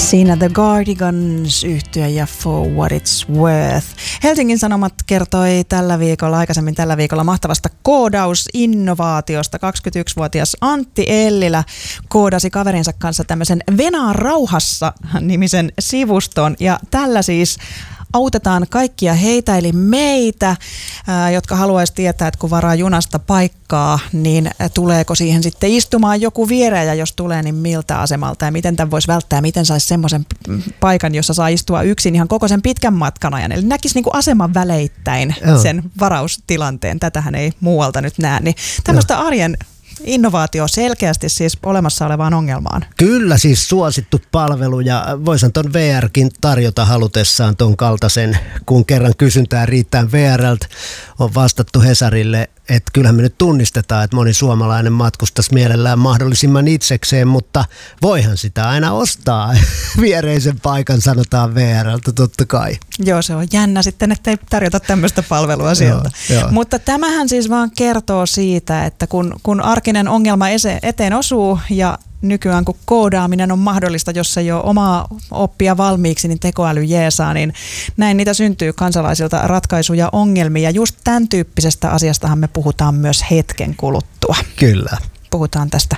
Siinä The Cardigans -yhtye ja For What It's Worth. Helsingin Sanomat kertoi aikaisemmin tällä viikolla mahtavasta koodausinnovaatiosta. 21-vuotias Antti Ellilä koodasi kaverinsa kanssa tämmöisen Venaa rauhassa-nimisen sivuston. Ja tällä siis autetaan kaikkia heitä, eli meitä, jotka haluaisi tietää, että kun varaa junasta paikkaa, niin tuleeko siihen sitten istumaan joku viereen, ja jos tulee, niin miltä asemalta, ja miten tämän voisi välttää, miten saisi semmoisen paikan, jossa saa istua yksin ihan koko sen pitkän matkan ajan. Eli näkisi niin kuin aseman väleittäin sen varaustilanteen. Tätähän ei muualta nyt näe. Niin tämmöistä arjen innovaatio selkeästi siis olemassa olevaan ongelmaan. Kyllä, siis suosittu palvelu, ja voisin ton VRkin tarjota halutessaan ton kaltaisen, kun kerran kysyntää riittää. VRltä on vastattu Hesarille, että kyllähän me nyt tunnistetaan, että moni suomalainen matkustaisi mielellään mahdollisimman itsekseen, mutta voihan sitä aina ostaa viereisen paikan, sanotaan VRltä totta kai. Joo, se on jännä sitten, ettei tarjota tämmöistä palvelua sieltä. Joo. Mutta tämähän siis vaan kertoo siitä, että kun arkinen ongelma eteen osuu ja nykyään kun koodaaminen on mahdollista, jos ei ole omaa oppia valmiiksi, niin tekoäly jeesaa, niin näin niitä syntyy kansalaisilta ratkaisuja ongelmia. Ja just tämän tyyppisestä asiastahan me puhutaan myös hetken kuluttua. Kyllä. Puhutaan tästä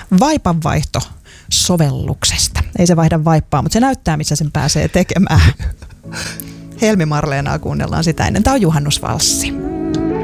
vaipanvaihtosovelluksesta. Ei se vaihda vaippaa, mutta se näyttää, missä sen pääsee tekemään. Helmi Marleenaa kuunnellaan sitä ennen. Tämä on juhannusvalssi.